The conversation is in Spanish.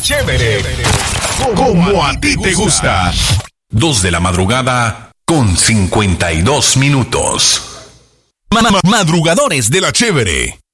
Chévere. Como a ti te gusta. 2 de la madrugada con 52 minutos. Madrugadores de la Chévere.